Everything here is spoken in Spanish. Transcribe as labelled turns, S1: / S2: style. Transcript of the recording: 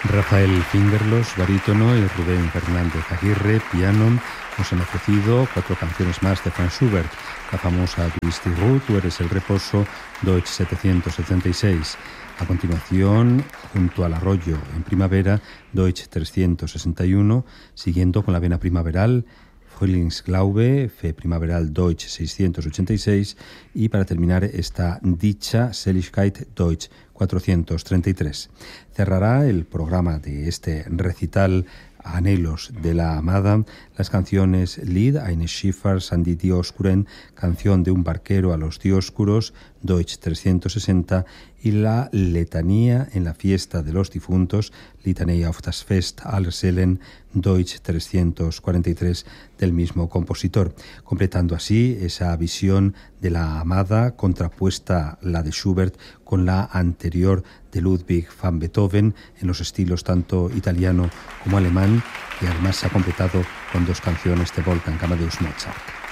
S1: Rafael Fingerlos, barítono, y Rubén Fernández Aguirre, piano, nos han ofrecido 4 canciones más de Franz Schubert, la famosa Bist die Ruhe, Tú eres el reposo, Deutsch 776. A continuación, junto al arroyo en primavera, Deutsch 361, siguiendo con la vena primaveral, Frühlingsglaube, Fe primaveral Deutsch 686, y para terminar esta dicha Seligkeit Deutsch 433. Cerrará el programa de este recital Anhelos de la Amada las canciones Lied eines Schiffers an die Dioskuren, Canción de un barquero a los dioscuros, Deutsch 360, y la Letanía en la fiesta de los difuntos, Litanei auf das Fest aller Seelen, Deutsch 343, del mismo compositor, completando así esa visión de la Amada contrapuesta la de Schubert con la anterior de Ludwig van Beethoven en los estilos tanto italiano como alemán, y además se ha completado con 2 canciones de Wolfgang Amadeus Mozart.